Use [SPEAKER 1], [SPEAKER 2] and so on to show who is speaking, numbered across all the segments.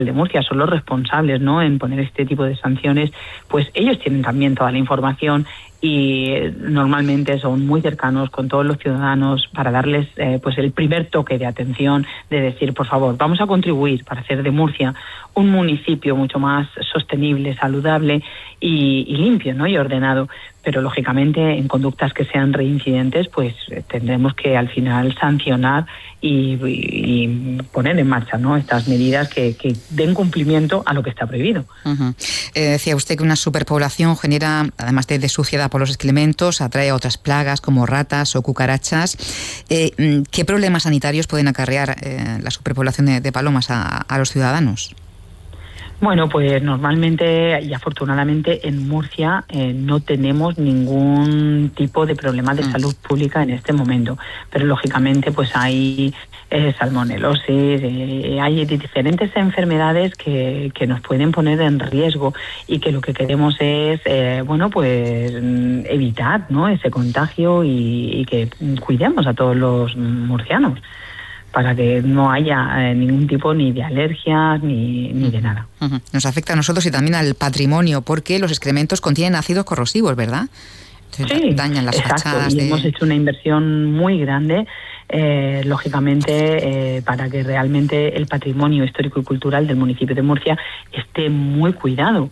[SPEAKER 1] de Murcia son los responsables, ¿no?, en poner este tipo de sanciones, pues ellos tienen también toda la información y normalmente son muy cercanos con todos los ciudadanos para darles pues el primer toque de atención, de decir, por favor, vamos a contribuir para hacer de Murcia un municipio mucho más sostenible, saludable y limpio, ¿no?, y ordenado. Pero lógicamente en conductas que sean reincidentes, pues tendremos que al final sancionar y poner en marcha, ¿no?, estas medidas que den cumplimiento a lo que está prohibido.
[SPEAKER 2] Decía usted que una superpoblación genera, además de suciedad por los excrementos, atrae a otras plagas como ratas o cucarachas. ¿Qué problemas sanitarios pueden acarrear la superpoblación de palomas a los ciudadanos?
[SPEAKER 1] Bueno, pues normalmente y afortunadamente en Murcia no tenemos ningún tipo de problema de salud pública en este momento, pero lógicamente pues hay salmonelosis, hay diferentes enfermedades que nos pueden poner en riesgo y que lo que queremos es, pues evitar, ¿no?, ese contagio y que cuidemos a todos los murcianos, para que no haya ningún tipo ni de alergias ni de nada.
[SPEAKER 2] Nos afecta a nosotros y también al patrimonio, porque los excrementos contienen ácidos corrosivos, ¿verdad? Entonces,
[SPEAKER 1] sí,
[SPEAKER 2] dañan las fachadas.
[SPEAKER 1] Y hemos hecho una inversión muy grande, lógicamente, para que realmente el patrimonio histórico y cultural del municipio de Murcia esté muy cuidado.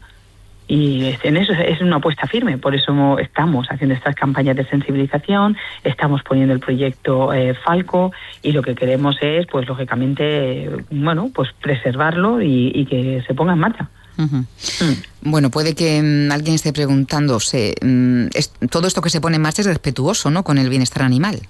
[SPEAKER 1] Y en eso es una apuesta firme, por eso estamos haciendo estas campañas de sensibilización, estamos poniendo el proyecto Falco y lo que queremos es, pues lógicamente, pues preservarlo y que se ponga en marcha.
[SPEAKER 2] Bueno, puede que alguien esté preguntándose, todo esto que se pone en marcha es respetuoso, ¿no?, con el bienestar animal.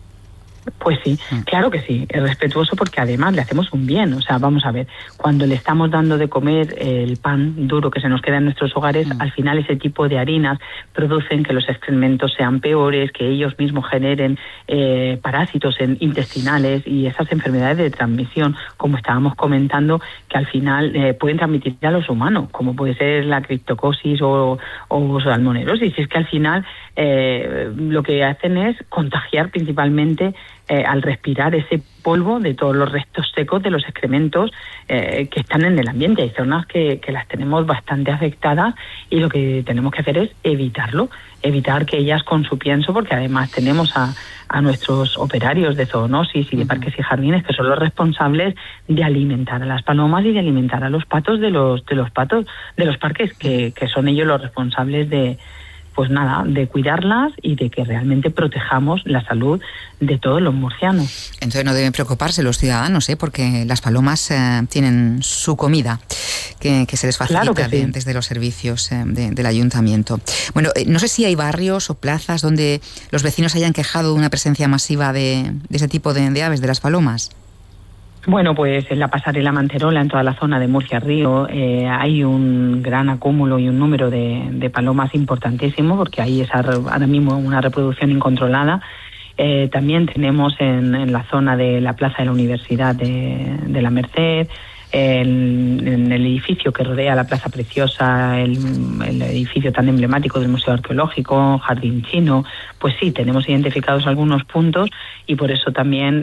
[SPEAKER 1] Pues sí, claro que sí, es respetuoso porque además le hacemos un bien. O sea, vamos a ver, cuando le estamos dando de comer el pan duro que se nos queda en nuestros hogares, al final ese tipo de harinas producen que los excrementos sean peores, que ellos mismos generen parásitos intestinales y esas enfermedades de transmisión, como estábamos comentando, que al final pueden transmitir a los humanos, como puede ser la criptocosis o salmonelosis. Y es que al final lo que hacen es contagiar principalmente al respirar ese polvo de todos los restos secos de los excrementos que están en el ambiente. Hay zonas que las tenemos bastante afectadas y lo que tenemos que hacer es evitar que ellas con su pienso, porque además tenemos a nuestros operarios de zoonosis y de parques y jardines que son los responsables de alimentar a las palomas y de alimentar a los patos de los parques, que son ellos los responsables de cuidarlas y de que realmente protejamos la salud de todos los murcianos.
[SPEAKER 2] Entonces no deben preocuparse los ciudadanos, porque las palomas tienen su comida, que se les facilita, claro que sí, desde los servicios del ayuntamiento. Bueno, no sé si hay barrios o plazas donde los vecinos hayan quejado de una presencia masiva de ese tipo de aves, de las palomas.
[SPEAKER 1] Bueno, pues en la pasarela Manterola, en toda la zona de Murcia-Río, hay un gran acúmulo y un número de palomas importantísimo, porque ahí es ahora mismo una reproducción incontrolada. También tenemos en la zona de la Plaza de la Universidad de la Merced, en el edificio que rodea la Plaza Preciosa, el edificio tan emblemático del Museo Arqueológico, Jardín Chino, pues sí, tenemos identificados algunos puntos y por eso también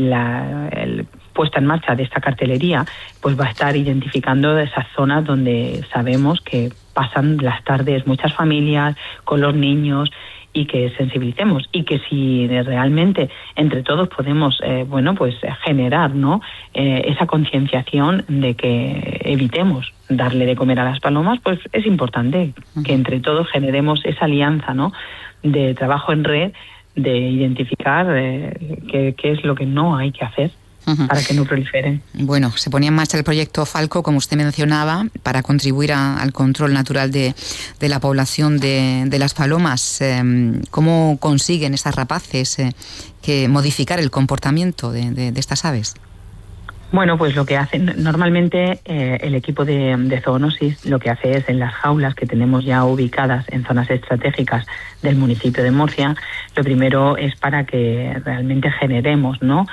[SPEAKER 1] la puesta en marcha de esta cartelería pues va a estar identificando esas zonas donde sabemos que pasan las tardes muchas familias con los niños y que sensibilicemos y que si realmente entre todos podemos generar, ¿no?, esa concienciación de que evitemos darle de comer a las palomas, pues es importante que entre todos generemos esa alianza, ¿no?, de trabajo en red, de identificar qué es lo que no hay que hacer para que no proliferen.
[SPEAKER 2] Bueno, se ponía en marcha el proyecto Falco, como usted mencionaba, para contribuir al control natural de la población de las palomas. ¿Cómo consiguen estas rapaces que modificar el comportamiento de estas aves?
[SPEAKER 1] Bueno, pues lo que hacen normalmente el equipo de zoonosis lo que hace es en las jaulas que tenemos ya ubicadas en zonas estratégicas del municipio de Murcia, lo primero es para que realmente generemos, ¿no?,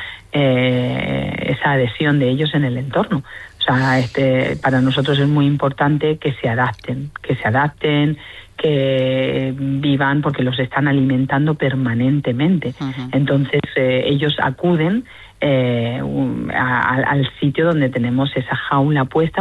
[SPEAKER 1] esa adhesión de ellos en el entorno. O sea, para nosotros es muy importante que se adapten, que vivan, porque los están alimentando permanentemente. Entonces ellos acuden al sitio donde tenemos esa jaula puesta